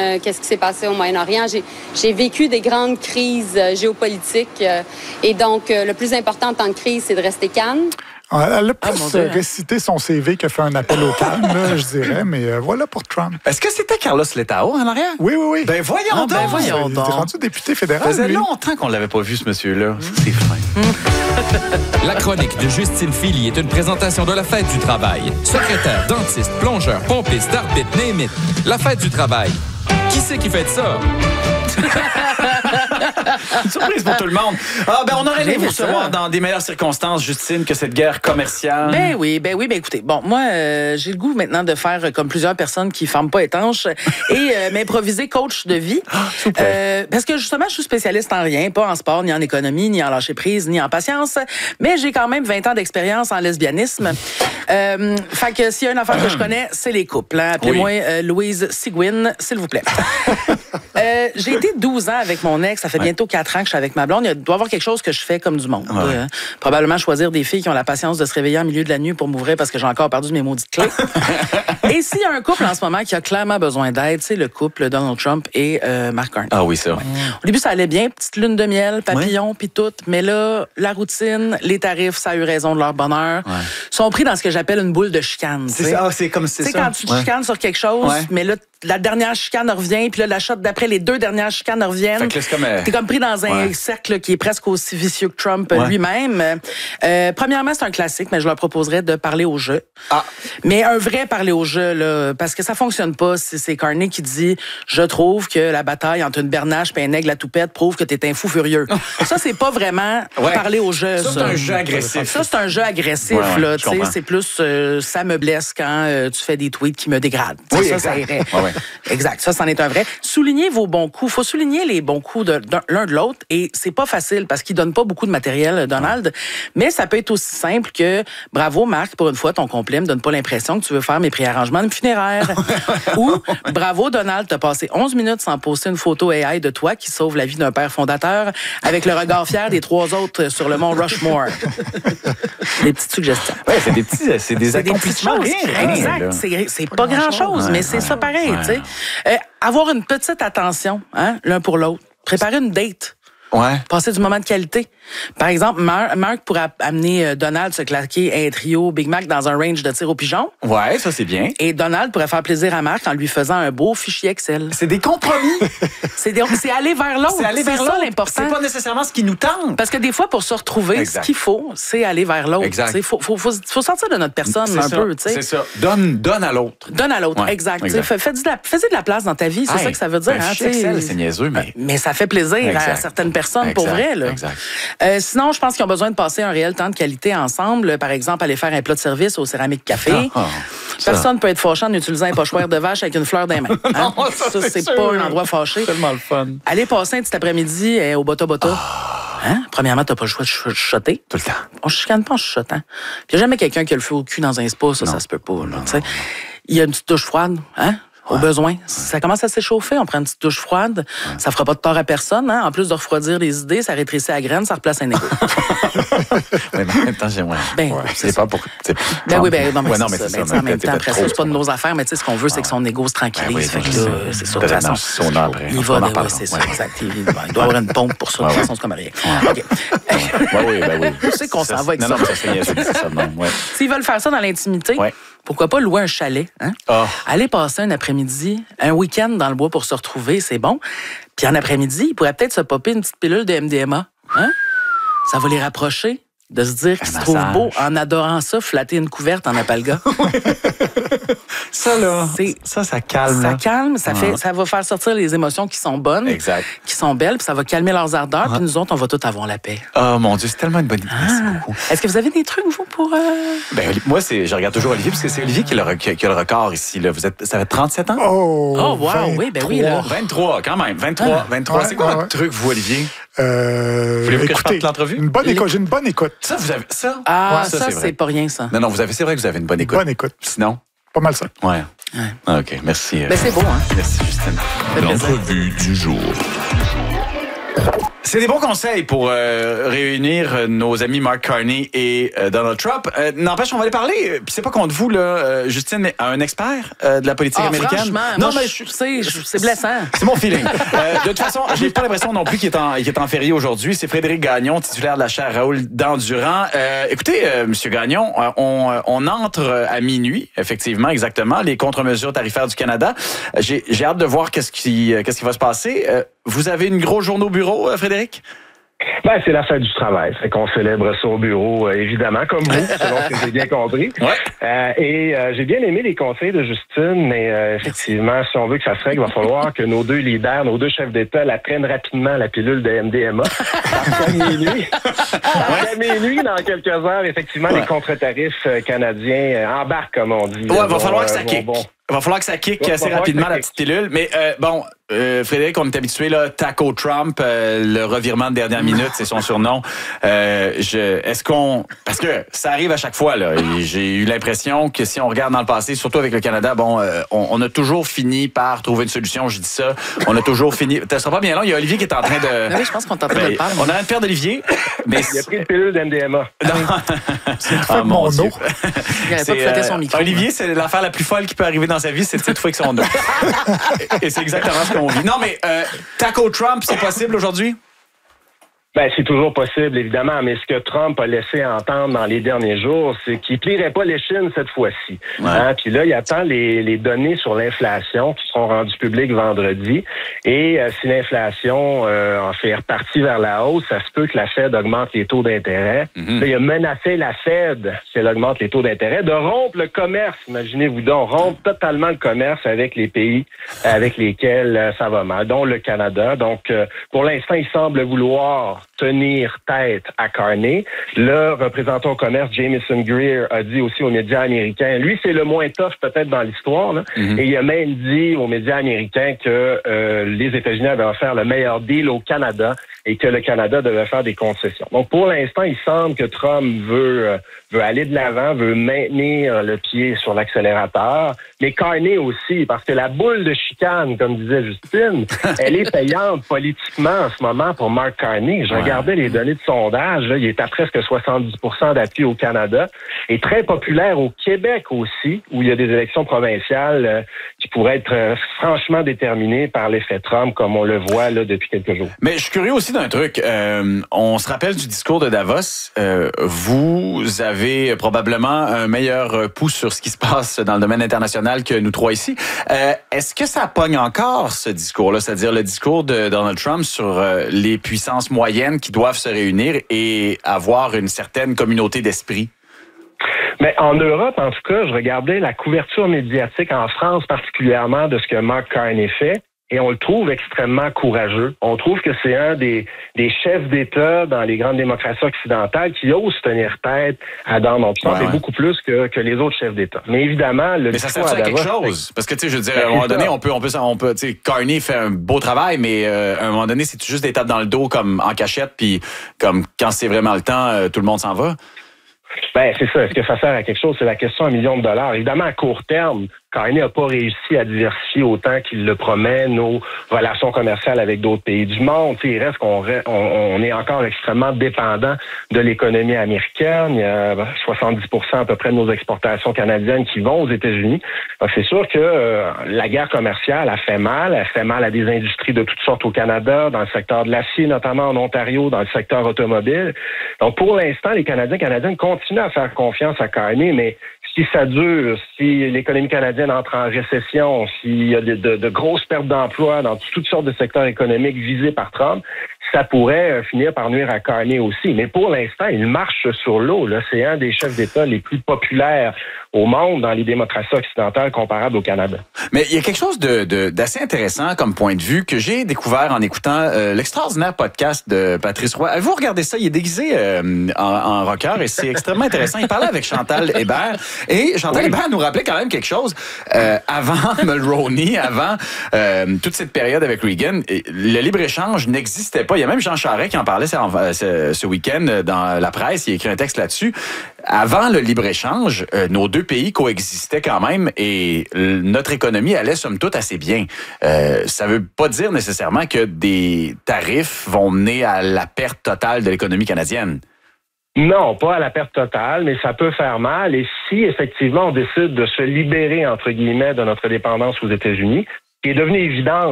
qu'est-ce qui s'est passé au Moyen-Orient. J'ai vécu des grandes crises géopolitiques. Et donc, le plus important en tant que crise, c'est de rester calme. Elle a plus récité son CV que fait un appel au calme, là, je dirais, mais voilà pour Trump. Est-ce que c'était Carlos Letao en arrière? Oui. Ben voyons donc! Ben voyons donc. Il est rendu député fédéral. Ça faisait longtemps qu'on l'avait pas vu, ce monsieur-là. C'est fin. La chronique de Justine Philly est une présentation de la Fête du travail. Secrétaire, dentiste, plongeur, pompiste, arbitre, name it. La Fête du travail. Qui c'est qui fait ça? Une surprise pour tout le monde. On aurait aimé vous recevoir dans des meilleures circonstances, Justine, que cette guerre commerciale. Ben oui. Écoutez, moi, j'ai le goût maintenant de faire comme plusieurs personnes qui ne ferment pas étanches et m'improviser coach de vie. Parce que justement, je suis spécialiste en rien, pas en sport, ni en économie, ni en lâcher-prise, ni en patience, mais j'ai quand même 20 ans d'expérience en lesbianisme. Fait que s'il y a une affaire que je connais, c'est les couples. Hein. Appelez-moi Louise Sigouin, s'il vous plaît. J'ai été 12 ans avec mon ex. Ça fait bientôt 4 ans que je suis avec ma blonde. Il doit y avoir quelque chose que je fais comme du monde. Probablement choisir des filles qui ont la patience de se réveiller en milieu de la nuit pour m'ouvrir parce que j'ai encore perdu mes maudites clés. Et s'il y a un couple en ce moment qui a clairement besoin d'aide, c'est le couple Donald Trump et Mark Carney. Ah oui, ça. Ouais. Au début, ça allait bien. Petite lune de miel, papillon, puis tout. Mais là, la routine, les tarifs, ça a eu raison de leur bonheur. Sont pris dans ce que j'appelle une boule de chicane. C'est ça, c'est comme c'est ça. Tu sais, quand tu te chicanes sur quelque chose, mais là, la dernière chicane revient, puis là, la shot d'après, les 2 dernières chicanes reviennent. Fait que là, c'est comme, t'es comme pris dans un cercle qui est presque aussi vicieux que Trump lui-même. Premièrement, c'est un classique, mais je leur proposerais de parler au jeu. Mais un vrai parler au jeu, là, parce que ça fonctionne pas. C'est Carney qui dit « Je trouve que la bataille entre une bernache et un aigle à toupette prouve que t'es un fou furieux. » Ça, c'est pas vraiment parler au jeu. Ça, c'est un jeu agressif. Ça, c'est un jeu agressif. Là, c'est plus ça me blesse quand tu fais des tweets qui me dégradent. Ça irait. Exact, ça, c'en est un vrai. Soulignez vos bons coups. Faut souligner les bons coups de l'un de l'autre et c'est pas facile parce qu'il donne pas beaucoup de matériel, Donald, mais ça peut être aussi simple que bravo Marc, pour une fois, ton complet me donne pas l'impression que tu veux faire mes préarrangements de funéraire. Ou bravo Donald, t'as passé 11 minutes sans poster une photo AI de toi qui sauve la vie d'un père fondateur avec le regard fier des 3 autres sur le mont Rushmore. Des petites suggestions. Oui, c'est des accomplissements. Exact, c'est pas grand-chose, mais c'est ça pareil, tu sais. Avoir une petite attention, l'un pour l'autre. Préparer une date. Passer du moment de qualité. Par exemple, Marc pourrait amener Donald se claquer un trio Big Mac dans un range de tir au pigeon. Ouais, ça c'est bien. Et Donald pourrait faire plaisir à Marc en lui faisant un beau fichier Excel. C'est des compromis. C'est aller vers l'autre. C'est ça l'important. C'est pas nécessairement ce qui nous tente. Parce que des fois, pour se retrouver, ce qu'il faut, c'est aller vers l'autre. Il faut sortir de notre personne un peu. C'est ça. Donne à l'autre. Donne à l'autre, exact. Fais de la place dans ta vie, c'est ça que ça veut dire. Fichier Excel, c'est niaiseux, mais ça fait plaisir à certaines personnes, pour vrai. Là. Sinon, je pense qu'ils ont besoin de passer un réel temps de qualité ensemble. Par exemple, aller faire un plat de service au Céramique Café. Personne ne peut être fâché en utilisant un pochoir de vache avec une fleur dans les mains. Hein? Non, ça, c'est pas un endroit fâché. C'est tellement le fun. Aller passer un petit après-midi au Bota Bota. Hein? Premièrement, t'as pas le choix de chuchoter. Tout le temps. On chicane pas en chuchotant. Puis il n'y a jamais quelqu'un qui a le feu au cul dans un spa, ça se peut pas. Là, il y a une petite douche froide, hein? Au besoin. Si ça commence à s'échauffer, on prend une petite douche froide. Ça fera pas de tort à personne. Hein? En plus de refroidir les idées, ça rétrécit la graine, ça replace un égo. Mais en même temps, j'aimerais. C'est pas pour. Non, mais c'est ça. En même temps, après ça, c'est pas de nos affaires, mais tu sais, ce qu'on veut, c'est que son égo se tranquillise. Fait que là, c'est ça. De toute façon, il va, c'est ça, exact. Il doit avoir une pompe pour ça. De toute façon, c'est comme rien. OK. Oui. Je sais qu'on s'en va avec ça. Non, ça serait ça. S'ils veulent faire ça dans l'intimité, pourquoi pas louer un chalet? Hein? Aller passer un après-midi, un week-end dans le bois pour se retrouver, c'est bon. Puis en après-midi, il pourrait peut-être se popper une petite pilule de MDMA. Hein? Ça va les rapprocher de se dire qu'ils se trouvent beaux en adorant ça, flatter une couverte en apalga. Ça, là, ça calme. Ça calme, ça va faire sortir les émotions qui sont bonnes, qui sont belles, puis ça va calmer leurs ardeurs, puis nous autres, on va tous avoir la paix. Oh mon Dieu, c'est tellement une bonne idée. Merci beaucoup. Est-ce que vous avez des trucs, vous, pour... Moi, je regarde toujours Olivier, parce que c'est Olivier qui a le record ici. Là. Ça fait 37 ans? Oh, wow, 23. Oui, là. 23, quand même. 23. C'est quoi votre truc, vous, Olivier? Voulez-vous que je parte l'entrevue? J'ai une bonne écoute. Ça, vous avez ça? Ça, c'est pas rien, ça. Non, c'est vrai que vous avez une bonne écoute. Bonne écoute. Sinon? Pas mal ça. Ouais. OK, merci. C'est beau, hein? Merci, Justine. L'entrevue du jour. C'est des bons conseils pour réunir nos amis Mark Carney et Donald Trump. N'empêche, on va aller parler, puis c'est pas contre vous, là, Justine, mais un expert de la politique américaine. Franchement, non, moi, mais c'est blessant. C'est mon feeling. De toute façon, j'ai pas l'impression non plus qu'il est en férié aujourd'hui. C'est Frédéric Gagnon, titulaire de la chaire Raoul Dandurand. Écoutez, Monsieur Gagnon, on entre à minuit, effectivement, exactement, les contre-mesures tarifaires du Canada. J'ai hâte de voir qu'est-ce qui va se passer. Vous avez une grosse journée au bureau, Frédéric? Ben, c'est la fête du travail. Fait qu'on célèbre ça au bureau, évidemment, comme vous, selon ce que j'ai bien compris. Ouais. J'ai bien aimé les conseils de Justine, mais effectivement, si on veut que ça se règle, il va falloir que nos deux leaders, nos deux chefs d'État, la prennent rapidement, la pilule de MDMA. Après minuit, dans quelques heures, effectivement, les contre-tarifs canadiens embarquent, comme on dit. Ouais, va falloir que ça kick. Il va falloir que ça kick assez rapidement, la petite pilule. Mais bon, Frédéric, on est habitué, là, Taco Trump, le revirement de dernière minute, c'est son surnom. Est-ce qu'on... Parce que ça arrive à chaque fois, là. J'ai eu l'impression que si on regarde dans le passé, surtout avec le Canada, bon, on a toujours fini par trouver une solution, je dis ça. On a toujours fini... Ça sera pas bien long, il y a Olivier qui est en train de... Oui, je pense qu'on est en train de le parler. On a un père d'Olivier. Mais... Il a pris une pilule d'MDMA. Non. C'est mon eau. Il n'avait pas de flatter son micro. Olivier, c'est l'affaire la plus folle qui peut arriver dans sa vie, c'est de cette fois avec son eau. Et c'est exactement ce qu'on vit. Non, mais Taco Trump, c'est possible aujourd'hui? Ben, c'est toujours possible, évidemment, mais ce que Trump a laissé entendre dans les derniers jours, c'est qu'il plierait pas l'échine cette fois-ci. Ouais. Hein? Puis là, il attend les données sur l'inflation qui seront rendues publiques vendredi. Et si l'inflation en fait repartie vers la hausse, ça se peut que la Fed augmente les taux d'intérêt. Là, il a menacé la Fed, si elle augmente les taux d'intérêt, de rompre le commerce. Imaginez-vous donc, rompre totalement le commerce avec les pays avec lesquels ça va mal, dont le Canada. Donc, pour l'instant, il semble vouloir tenir tête à Carney. Le représentant au commerce, Jamieson Greer, a dit aussi aux médias américains, lui, c'est le moins tough peut-être dans l'histoire, là. Et il a même dit aux médias américains que les États-Unis avaient offert le meilleur deal au Canada et que le Canada devait faire des concessions. Donc, pour l'instant, il semble que Trump veut aller de l'avant, veut maintenir le pied sur l'accélérateur, mais Carney aussi, parce que la boule de chicane, comme disait Justine, elle est payante politiquement en ce moment pour Mark Carney. Je regardais les données de sondage, là, il est à presque 70% d'appui au Canada et très populaire au Québec aussi, où il y a des élections provinciales qui pourraient être franchement déterminées par l'effet Trump, comme on le voit là depuis quelques jours. Mais je suis curieux aussi d'un truc. On se rappelle du discours de Davos. Vous avez probablement un meilleur pouce sur ce qui se passe dans le domaine international que nous trois ici. Est-ce que ça pogne encore, ce discours-là? C'est-à-dire le discours de Donald Trump sur les puissances moyennes qui doivent se réunir et avoir une certaine communauté d'esprit? Mais en Europe, en tout cas, je regardais la couverture médiatique en France particulièrement de ce que Mark Carney fait. Et on le trouve extrêmement courageux. On trouve que c'est un des chefs d'État dans les grandes démocraties occidentales qui ose tenir tête à Donald Trump et beaucoup plus que les autres chefs d'État. Mais évidemment, le ça sert à quelque chose. Parce que, tu sais, je veux dire, à un moment donné, on peut, tu sais, Carney fait un beau travail, mais à un moment donné, c'est juste des tapes dans le dos comme en cachette, puis comme quand c'est vraiment le temps, tout le monde s'en va. Ben, c'est ça. Est-ce que ça sert à quelque chose? C'est la question $1 million. Évidemment, à court terme, Carney n'a pas réussi à diversifier autant qu'il le promet nos relations commerciales avec d'autres pays du monde. T'sais, il reste on est encore extrêmement dépendant de l'économie américaine. Il y a 70% à peu près de nos exportations canadiennes qui vont aux États-Unis. Donc, c'est sûr que la guerre commerciale a fait mal. Elle fait mal à des industries de toutes sortes au Canada, dans le secteur de l'acier, notamment en Ontario, dans le secteur automobile. Donc, pour l'instant, les Canadiennes continuent à faire confiance à Carney, mais si ça dure, si l'économie canadienne entre en récession, s'il y a de grosses pertes d'emplois dans toutes sortes de secteurs économiques visés par Trump, ça pourrait finir par nuire à Carney aussi. Mais pour l'instant, il marche sur l'eau. Là, c'est un des chefs d'État les plus populaires au monde dans les démocraties occidentales comparables au Canada. Mais il y a quelque chose d'assez intéressant comme point de vue que j'ai découvert en écoutant l'extraordinaire podcast de Patrice Roy. Avez-vous regardé ça? Il est déguisé en rocker et c'est extrêmement intéressant. Il parlait avec Chantal Hébert et Chantal Hébert nous rappelait quand même quelque chose. Avant Mulroney, avant toute cette période avec Reagan, le libre-échange n'existait pas. Il y a même Jean Charest qui en parlait ce week-end dans la presse. Il a écrit un texte là-dessus. avant le libre-échange, nos deux pays coexistaient quand même et notre économie allait somme toute assez bien. Ça veut pas dire nécessairement que des tarifs vont mener à la perte totale de l'économie canadienne. Non, pas à la perte totale, mais ça peut faire mal. Et si, effectivement, on décide de se libérer, entre guillemets, de notre dépendance aux États-Unis, qui est devenu évident